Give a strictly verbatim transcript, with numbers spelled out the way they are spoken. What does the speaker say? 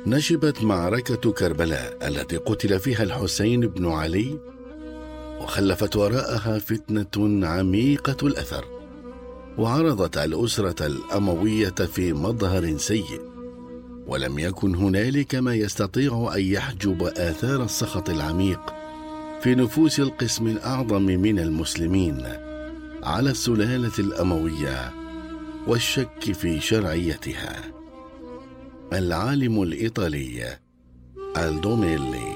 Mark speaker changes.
Speaker 1: نشبت معركة كربلاء التي قتل فيها الحسين بن علي، وخلفت وراءها فتنة عميقة الأثر، وعرضت الأسرة الأموية في مظهر سيء، ولم يكن هنالك ما يستطيع أن يحجب آثار السخط العميق في نفوس القسم الأعظم من المسلمين على السلالة الأموية والشك في شرعيتها. العالم الإيطالي ألدو ميلي.